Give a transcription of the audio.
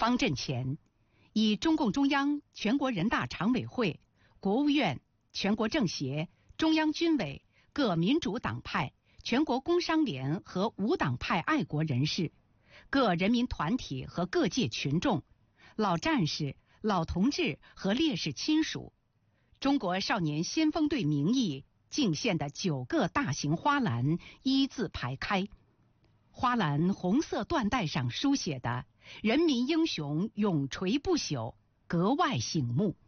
方阵前，以中共中央、全国人大常委会、国务院、全国政协、中央军委、各民主党派、全国工商联和无党派爱国人士、各人民团体和各界群众、老战士、老同志和烈士亲属，中国少年先锋队名义敬献的9个大型花篮一字排开，花篮红色缎带上书写的“人民英雄永垂不朽”格外醒目。